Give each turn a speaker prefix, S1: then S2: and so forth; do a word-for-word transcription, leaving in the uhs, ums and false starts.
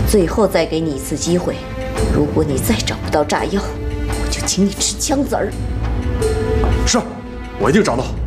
S1: 最后再给你一次机会，如果你再找不到炸药，我就请你吃枪子儿。
S2: 是，我一定找到。